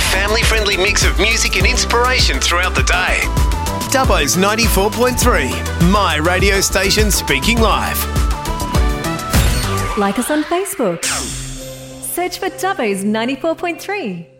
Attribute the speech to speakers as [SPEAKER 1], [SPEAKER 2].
[SPEAKER 1] family-friendly mix of music and inspiration throughout the day. Dubbo's 94.3, my radio station speaking live.
[SPEAKER 2] Like us on Facebook. Search for Dubbo's 94.3.